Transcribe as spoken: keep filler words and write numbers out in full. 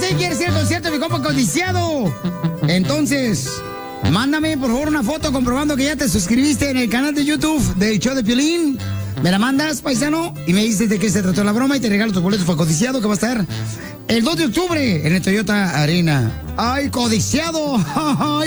sí quieres ir al concierto de mi compa Codiciado, entonces, mándame por favor una foto comprobando que ya te suscribiste en el canal de YouTube del show de Piolín. Me la mandas, paisano, y me dices de qué se trató la broma y te regalo tus boletos para Codiciado, que va a estar el dos de octubre en el Toyota Arena. ¡Ay, Codiciado!